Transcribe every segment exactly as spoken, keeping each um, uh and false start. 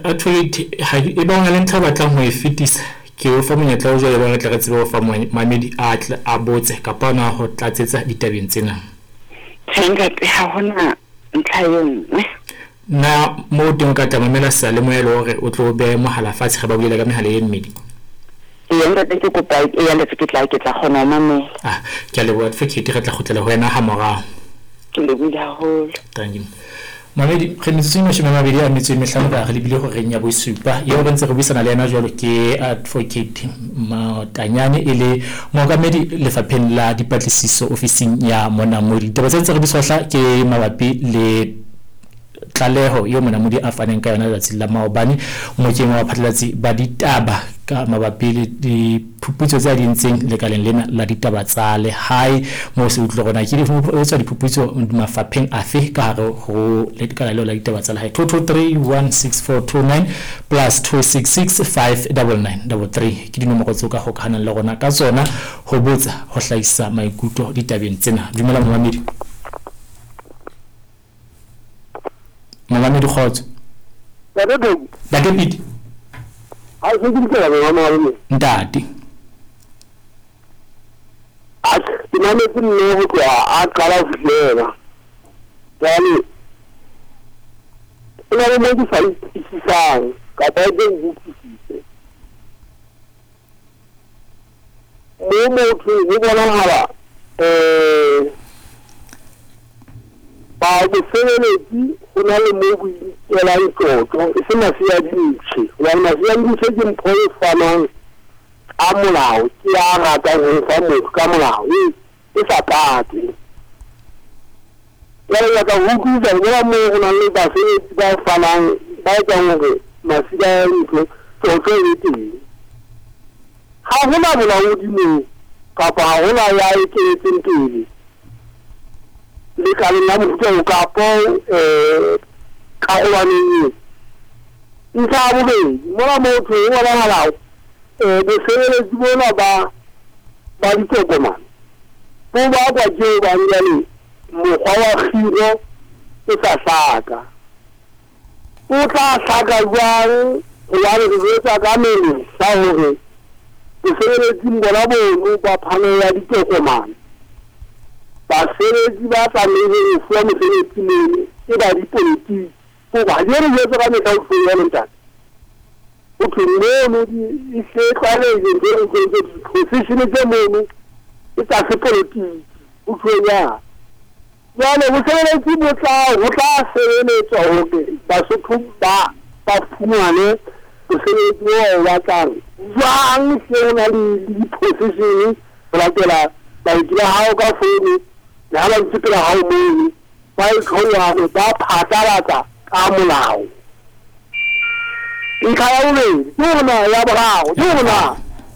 actually e ba ngale ntha batlang ho e fetisa ke o fa monyetla o jwale ba tla re tsebe ho fa mamedi a tla a botse ka pana ho tlatsetsa ditabeng tsena thenga ha hona ntla yengwe na mo teng ka tamamela sa le moelo hore o tlo be mohala fatshe ga ba bulela ka mehala e mmedi e nda ke kopa e ya le fitla ke tla khona mame ah ke le bua fekete re tla khotlela ho wena ha morao ke le bua holo thank you Mamedi re ntse mo shema mabedi a metso e mehlano ba re lebile hore nya bo supa yo re ntse re buisana le yena jwalo ke advocate Matanyane ele mokamedi lefapheng la dipatlisiso ofising ya Monamodi taba tse ntse re bisohla ke mabapi le tlaleho yo Monamodi a faneng ka yona letsi la maobane mo ke mo phatlatsi ba ditaba ka mabapi le diphuputso tsa dintseng le kaleng lena la ditaba tsa le hai mo se utlo gona ke diphuputso diphuputso mafapheng afe ka hare ho le kala le la ditaba tsa le hai two two three one six four two nine plus two six six five nine nine three three ke dinomoro tsoka ho kana le gona ka tsona ho botsa ho hlaisa maikutlo ditabeng tsena dumela Mamedi Mamedi khotso David David I think it's a normal ndati at the moment no ko a kala flela yani ina mo di fai isisang ka ba de bukisise mo mo tu ni bona hala eh ba de feleledi una le mo ya la ikoto se na sia ditsi wa na sia ditsi ke mpho fanang a molao ke a rata go fa motho ka molao e sa pati ya ya ka ho kuza go mo go na le ba se ba fanang ba tsa ngo masika ya ntlo so so e teng ha ho na molao di mo ka pa ho na ya e ke tsentile le ka le na mo go ka po eh ka o wa ni nka bo be mo la mo tho wa la la eh de sele di bona ba ba di tokoma bo ba kwa je ba ngale mo kwa wa khiro e sa saka o tla saka jwang ya re re tsa ka mele sa hore de sele di bona bo ba phane ya di tokoma ba sele di ba tla le le fo mo sele di ne e ba di politiki o ba jere je tsa me ka go ya lenta o tlo mo di se kwa le je je je position ke mo e tsa se politiki o tlo ya ya le o se le di motla o tla se le tsa o ke ba se thuba ba fumane o se le di o wa tsa jang se na di position la ke la ba di ha o ka foni ya la ntse ha o mo ba e khoya ba phatala ka molao in ka ya le yona ya ba o yona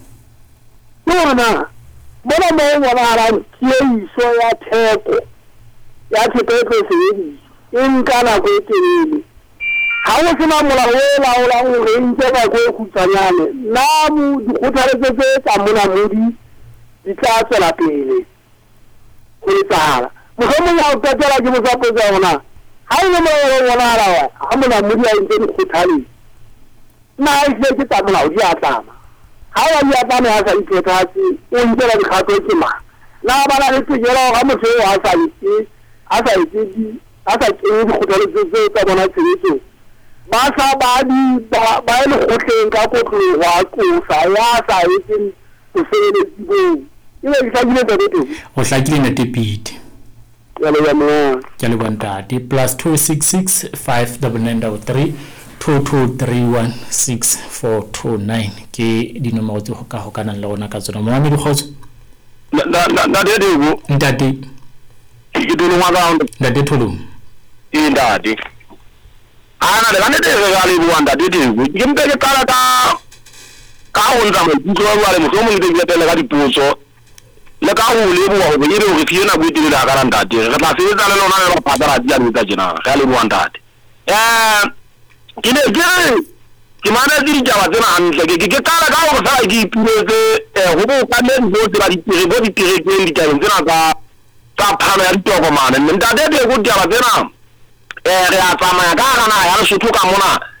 yona bona mo wala ra ke iso ya theko ya theko se di in kana go tele ha o se na molao la o la o re ntse ba go khutsanyane na mo di khothaletse tse tsa Monamodi di tla tsela pele go tsala mo go mo ya o tatela ke mo sa potsa ona ha ile mo wona ra wa ha Monamodi a ntse di khothali na ile ke tsa molao di a tlama ha wa ya bana ha sa ikethatsi o ntse la dikgato ke ma la bana le tsela ga motho a sa itse a sa itse a sa ke di khothali tse tsa bona tsetso ba sa ba di ba ile go tleng ka go tloga go sa ya sa itse go fele di bo ile ke sa dile tete o hlakile na tepiti ya le ya mo ya le bontate plus two six six five nine nine three two two three one six four two nine ke dinomoro tse ka ho kana le rona ka tsona mo ame di khotso na na na de go ntate ke dilo wa ga ntate tholo e ndati ana le bane de ga le bua ntate de go ke mpe ke kala ka ka ho ntsha mo tlo wa le mo mo le ke tele ka dipotso le ka go le bua go dire go fiena go dire la ka ntate re tla se tsa le lona le go patala di a ntsha jena ga le bua ntate eh ke ne ke ke mana di ja ba tsena hantle ke ke kala ka go sa di puletse eh go bo ka le go dira di tire go di tire ke di ka tsena ka tsa phana ya ditoko mana ntate de go dira tsena eh re a tsamaya ka kana ya re suthu ka mona